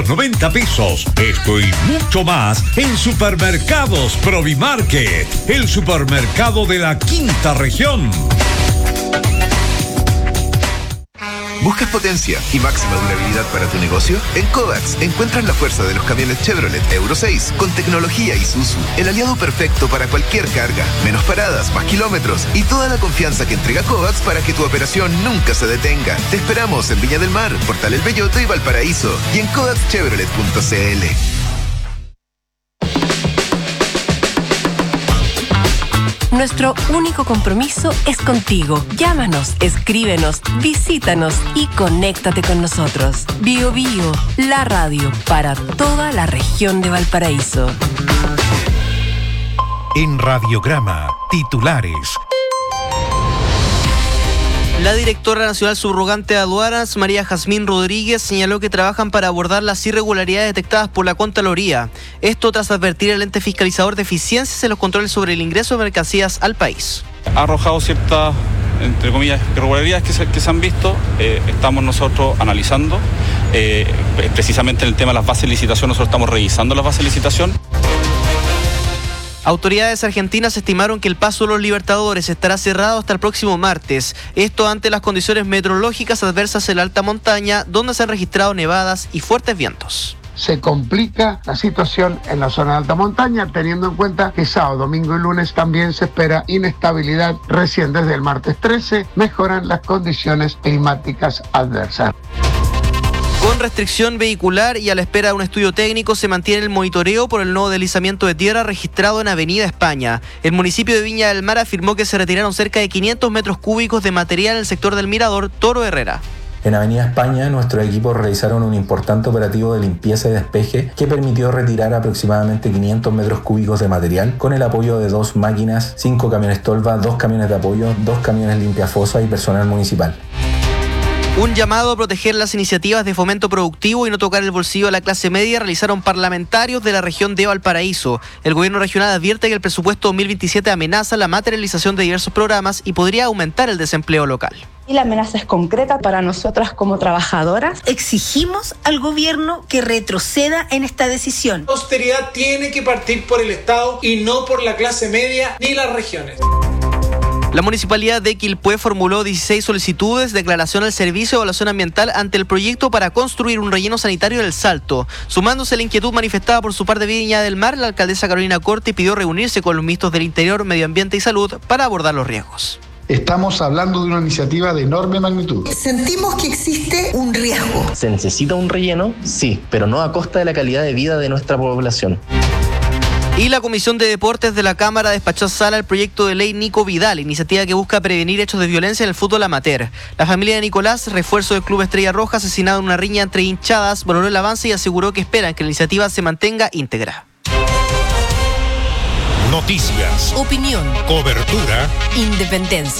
90 pesos. Esto y mucho más en Supermercados Provimarket, el supermercado de la quinta región. ¿Buscas potencia y máxima durabilidad para tu negocio? En Kovacs encuentras la fuerza de los camiones Chevrolet Euro 6 con tecnología Isuzu, el aliado perfecto para cualquier carga, menos paradas, más kilómetros y toda la confianza que entrega Kovacs para que tu operación nunca se detenga. Te esperamos en Viña del Mar, Portal El Belloto y Valparaíso y en kovacschevrolet.cl. Nuestro único compromiso es contigo. Llámanos, escríbenos, visítanos y conéctate con nosotros. Bio Bio, la radio para toda la región de Valparaíso. En Radiograma, titulares. La directora nacional subrogante de aduanas, María Jazmín Rodríguez, señaló que trabajan para abordar las irregularidades detectadas por la Contraloría. Esto tras advertir al ente fiscalizador de eficiencias en los controles sobre el ingreso de mercancías al país. Ha arrojado ciertas, entre comillas, irregularidades que se han visto. Estamos nosotros analizando. Precisamente en el tema de las bases de licitación, nosotros estamos revisando las bases de licitación. Autoridades argentinas estimaron que el Paso de los Libertadores estará cerrado hasta el próximo martes. Esto ante las condiciones meteorológicas adversas en la alta montaña, donde se han registrado nevadas y fuertes vientos. Se complica la situación en la zona de alta montaña, teniendo en cuenta que sábado, domingo y lunes también se espera inestabilidad. Recién desde el martes 13 mejoran las condiciones climáticas adversas. Con restricción vehicular y a la espera de un estudio técnico, se mantiene el monitoreo por el nuevo deslizamiento de tierra registrado en Avenida España. El municipio de Viña del Mar afirmó que se retiraron cerca de 500 metros cúbicos de material en el sector del Mirador Toro Herrera. En Avenida España, nuestros equipos realizaron un importante operativo de limpieza y despeje que permitió retirar aproximadamente 500 metros cúbicos de material con el apoyo de 2 máquinas, 5 camiones tolva, 2 camiones de apoyo, 2 camiones limpiafosa y personal municipal. Un llamado a proteger las iniciativas de fomento productivo y no tocar el bolsillo de la clase media realizaron parlamentarios de la región de Valparaíso. El gobierno regional advierte que el presupuesto 2027 amenaza la materialización de diversos programas y podría aumentar el desempleo local. Y la amenaza es concreta para nosotras como trabajadoras. Exigimos al gobierno que retroceda en esta decisión. La austeridad tiene que partir por el Estado y no por la clase media ni las regiones. La municipalidad de Quilpué formuló 16 solicitudes de declaración al servicio de evaluación ambiental ante el proyecto para construir un relleno sanitario del Salto. Sumándose a la inquietud manifestada por su par de Viña del Mar, la alcaldesa Carolina Corti pidió reunirse con los ministros del Interior, Medio Ambiente y Salud para abordar los riesgos. Estamos hablando de una iniciativa de enorme magnitud. Sentimos que existe un riesgo. ¿Se necesita un relleno? Sí, pero no a costa de la calidad de vida de nuestra población. Y la Comisión de Deportes de la Cámara despachó a sala el proyecto de ley Nico Vidal, iniciativa que busca prevenir hechos de violencia en el fútbol amateur. La familia de Nicolás, refuerzo del Club Estrella Roja, asesinado en una riña entre hinchadas, valoró el avance y aseguró que esperan que la iniciativa se mantenga íntegra. Noticias, opinión, cobertura, independencia.